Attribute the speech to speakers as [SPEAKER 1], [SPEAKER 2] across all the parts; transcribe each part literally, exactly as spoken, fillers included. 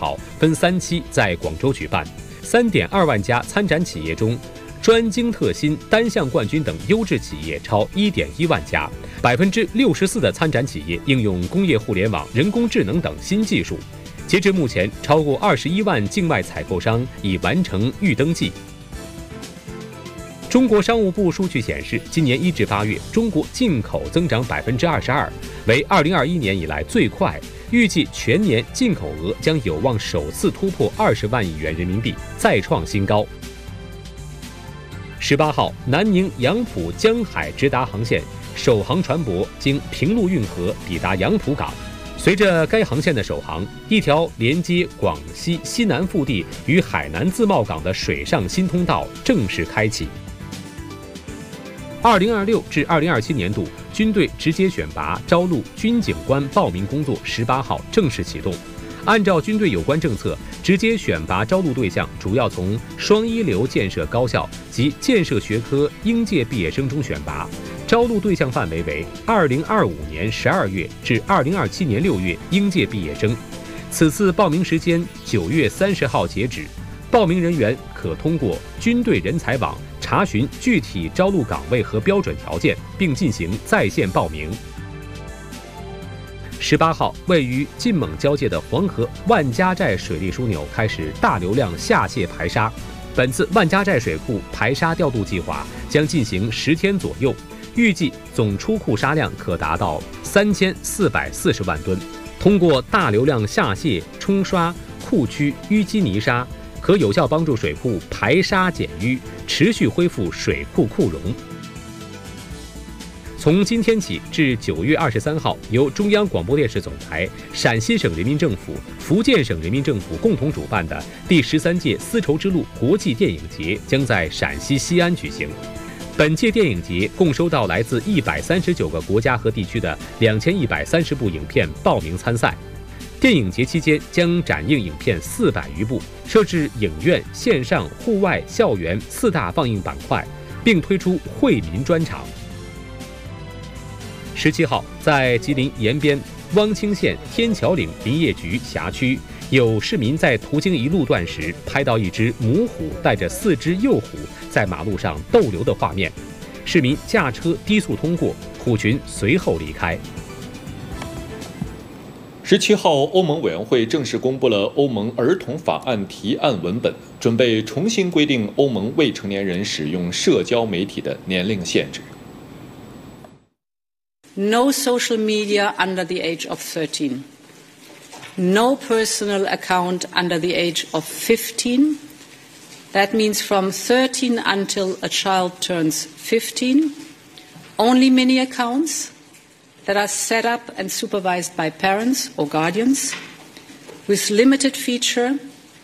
[SPEAKER 1] 号分三期在广州举办， 三点二万家参展企业中，专精特新、单项冠军等优质企业超 一点一万家， 百分之六十四 的参展企业应用工业互联网、人工智能等新技术。截至目前，超过二十一万境外采购商已完成预登记。中国商务部数据显示，今年一至八月，中国进口增长 百分之二十二， 为二零二一年以来最快。预计全年进口额将有望首次突破二十万亿元人民币，再创新高。十八号，南宁杨浦江海直达航线首航船舶经平陆运河抵达杨浦港。随着该航线的首航，一条连接广西西南腹地与海南自贸港的水上新通道正式开启。二零二六至二零二七年度军队直接选拔招录军警官报名工作十八号正式启动。按照军队有关政策，直接选拔招录对象主要从双一流建设高校及建设学科应届毕业生中选拔，招录对象范围为二零二五年十二月至二零二七年六月应届毕业生。此次报名时间九月三十号截止，报名人员可通过军队人才网查询具体招录岗位和标准条件，并进行在线报名。十八号，位于晋蒙交界的黄河万家寨水利枢纽开始大流量下泄排沙。本次万家寨水库排沙调度计划将进行十天左右，预计总出库沙量可达到三千四百四十万吨。通过大流量下泄冲刷库区淤积泥沙，可有效帮助水库排沙减淤，持续恢复水库库容。从今天起至九月二十三号，由中央广播电视总台、陕西省人民政府、福建省人民政府共同主办的第十三届丝绸之路国际电影节将在陕西西安举行。本届电影节共收到来自一百三十九个国家和地区的两千一百三十部影片报名参赛。电影节期间将展映影片四百余部，设置影院、线上、户外、校园四大放映板块，并推出惠民专场。十七号，在吉林延边汪清县天桥岭林业局辖区，有市民在途经一路段时，拍到一只母虎带着四只幼虎在马路上逗留的画面。市民驾车低速通过，虎群随后离开。
[SPEAKER 2] 十七号，欧盟委员会正式公布了欧盟儿童法案提案文本，准备重新规定欧盟未成年人使用社交媒体的年龄限制。
[SPEAKER 3] No social media under the age of thirteen. No personal account under the age of fifteen. That means from thirteen until a child turns fifteen. Only mini accounts that are set up and supervised by parents or guardians with limited feature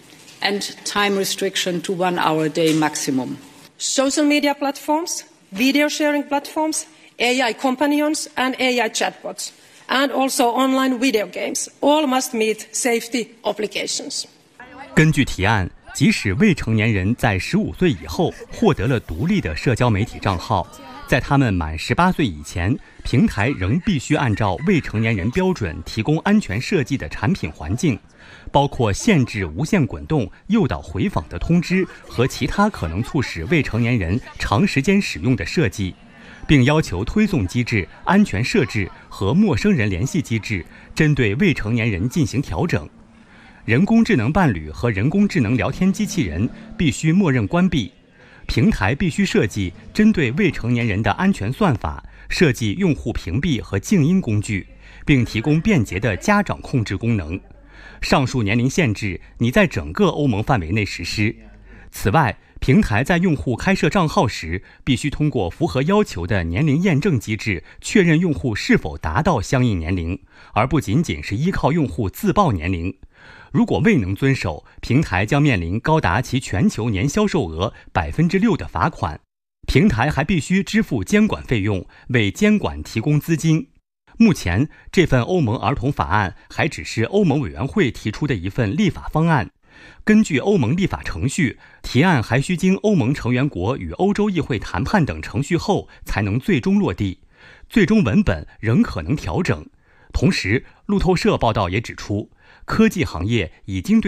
[SPEAKER 3] and time restriction to one hour a day maximum.
[SPEAKER 4] Social media platforms, video sharing platforms, A I companions and A I chatbots, and also online video games, all must meet safety obligations.
[SPEAKER 5] 根据提案，即使未成年人在十五岁以后获得了独立的社交媒体账号，在他们满十八岁以前，平台仍必须按照未成年人标准提供安全设计的产品环境，包括限制无限滚动、诱导回访的通知和其他可能促使未成年人长时间使用的设计，并要求推送机制、安全设置和陌生人联系机制针对未成年人进行调整。人工智能伴侣和人工智能聊天机器人必须默认关闭。平台必须设计针对未成年人的安全算法，设计用户屏蔽和静音工具，并提供便捷的家长控制功能。上述年龄限制拟在整个欧盟范围内实施。此外，平台在用户开设账号时，必须通过符合要求的年龄验证机制确认用户是否达到相应年龄，而不仅仅是依靠用户自报年龄。如果未能遵守，平台将面临高达其全球年销售额百分之六的罚款。平台还必须支付监管费用，为监管提供资金。目前，这份欧盟儿童法案还只是欧盟委员会提出的一份立法方案。根据欧盟立法程序，提案还需经欧盟成员国与欧洲议会谈判等程序后才能最终落地，最终文本仍可能调整。同时，路透社报道也指出，科技行业已经对